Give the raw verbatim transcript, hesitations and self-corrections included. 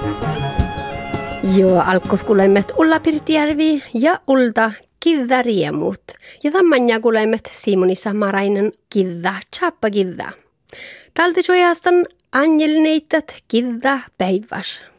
Joo, alkoskuleimet Ulla Pirtijärvi ja Ulta Kidda Riemut. Ja tämän kuleimet Simoni Samarainen Kidda Chappa Kidda. Tältä suojastan Anjel Neittat Kidda Päiväs.